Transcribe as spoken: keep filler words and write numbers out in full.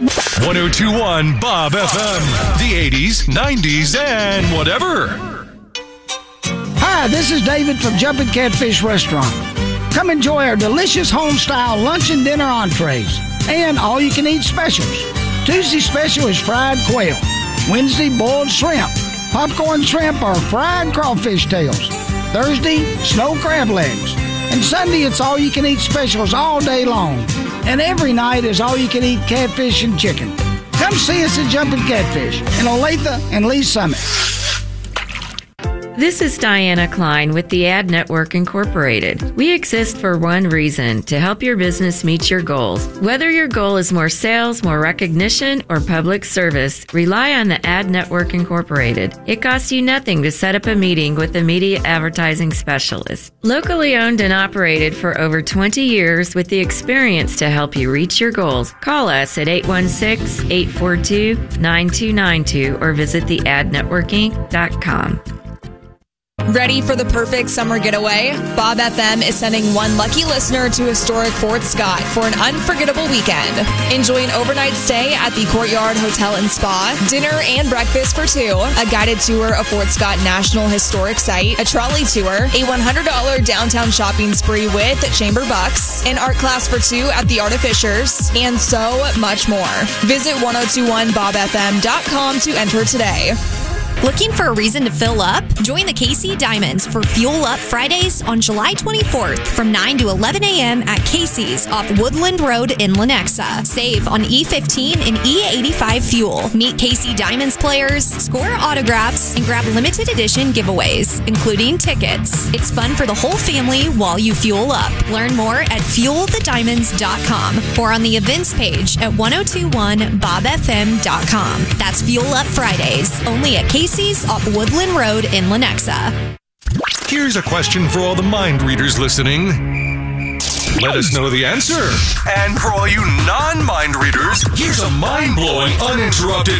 one oh two point one Bob F M. The eighties, nineties, and whatever. Hi, this is David from Jumpin' Catfish Restaurant. Come enjoy our delicious home-style lunch and dinner entrees and all-you-can-eat specials. Tuesday special is fried quail. Wednesday, boiled shrimp, popcorn shrimp, or fried crawfish tails. Thursday, snow crab legs. And Sunday, it's all-you-can-eat specials all day long. And every night is all-you-can-eat catfish and chicken. Come see us at Jumpin' Catfish in Olathe and Lee Summit. This is Diana Klein with the Ad Network Incorporated. We exist for one reason, to help your business meet your goals. Whether your goal is more sales, more recognition, or public service, rely on the Ad Network Incorporated. It costs you nothing to set up a meeting with a media advertising specialist. Locally owned and operated for over twenty years with the experience to help you reach your goals. Call us at eight one six, eight four two, nine two nine two or visit the ad network inc dot com. Ready for the perfect summer getaway? Bob F M is sending one lucky listener to historic Fort Scott for an unforgettable weekend. Enjoy an overnight stay at the Courtyard Hotel and Spa, dinner and breakfast for two, a guided tour of Fort Scott National Historic Site, a trolley tour, a one hundred dollars downtown shopping spree with Chamber Bucks, an art class for two at the Artificers, and so much more. Visit ten twenty-one bob f m dot com to enter today. Looking for a reason to fill up? Join the K C Diamonds for Fuel Up Fridays on July twenty-fourth from nine to eleven a.m. at Casey's off Woodland Road in Lenexa. Save on E fifteen and E eighty-five fuel. Meet K C Diamonds players, score autographs, and grab limited edition giveaways, including tickets. It's fun for the whole family while you fuel up. Learn more at fuel the diamonds dot com or on the events page at ten twenty-one bob f m dot com. That's Fuel Up Fridays, only at Casey's off Woodland Road in Lenexa. Here's a question for all the mind readers listening. Let us know the answer. And for all you non-mind readers, here's a mind-blowing, uninterrupted